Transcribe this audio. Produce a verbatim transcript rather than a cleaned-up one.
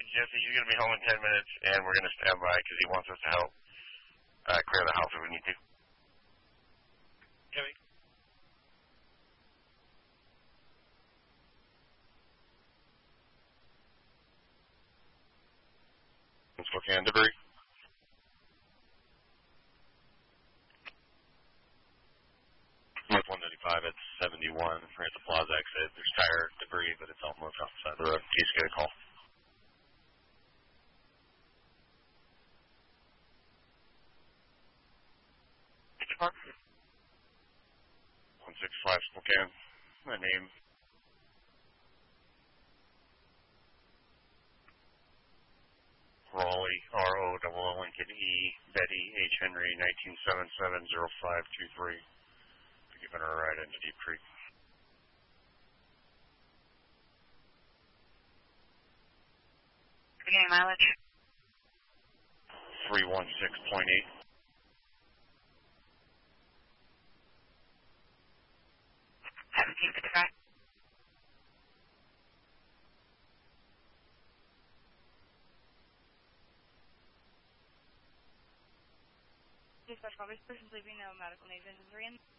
Jesse, he's going to be home in ten minutes, and we're going to stand by because he wants us to help uh, clear the house if we need to. Kevin? Spokane debris. North one ninety-five at seventy-one. We're at the plaza exit. There's tire debris, but it's almost outside the road. Please get a call. one six five Spokane. My name. Raleigh, R O L L Lincoln E, Betty H. Henry, nineteen seventy-seven oh five two three. Giving her a ride into Deep Creek. Beginning mileage? three one six point eight. seventeen fifty-five. Dispatch call, this person's leaving, no medical needs. Engines are in.